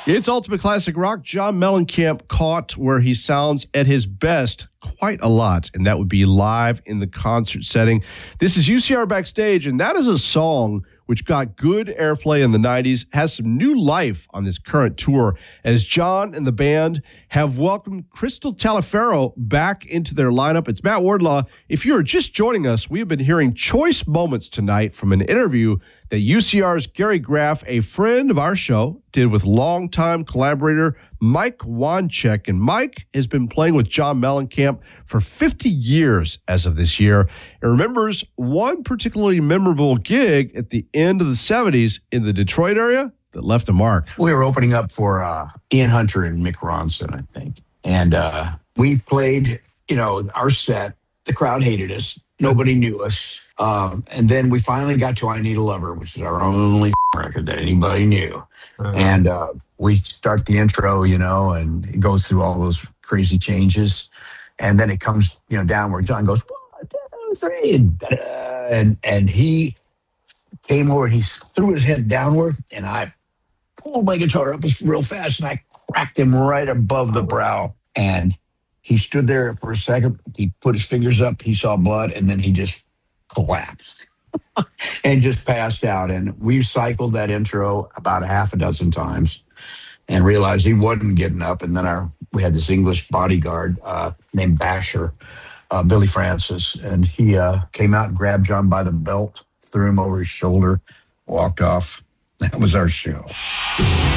It's Ultimate Classic Rock. John Mellencamp caught where he sounds at his best quite a lot, and that would be live in the concert setting. This is UCR Backstage, and that is a song which got good airplay in the 90s, has some new life on this current tour, as John and the band have welcomed Crystal Taliaferro back into their lineup. It's Matt Wardlaw. If you're just joining us, we have been hearing choice moments tonight from an interview that UCR's Gary Graff, a friend of our show, did with longtime collaborator Mike Wanchek. And Mike has been playing with John Mellencamp for 50 years as of this year, and remembers one particularly memorable gig at the end of the 70s in the Detroit area that left a mark. We were opening up for Ian Hunter and Mick Ronson, I think. And we played, our set. The crowd hated us. Nobody knew us. And then we finally got to I Need a Lover, which is our only record that anybody knew. And we start the intro, and it goes through all those crazy changes. And then it comes, down where John goes, 1, 2, 3, and he came over and he threw his head downward, and I pulled my guitar up real fast, and I cracked him right above the brow. And he stood there for a second. He put his fingers up. He saw blood, and then he just collapsed and just passed out. And we cycled that intro about a half a dozen times and realized he wasn't getting up. And then we had this English bodyguard named Basher, Billy Francis, and he came out and grabbed John by the belt, threw him over his shoulder, walked off. That was our show.